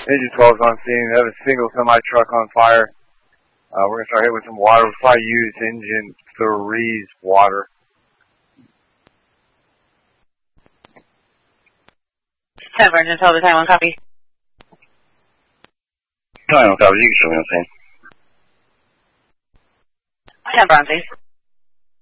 Engine 12's on scene. They have a single semi-truck on fire. We're going to start hitting with some water. We'll probably use engine 3's water. Tampa Engine 12, the time on copy. Time on copy. You can show me on scene. Tampa on scene.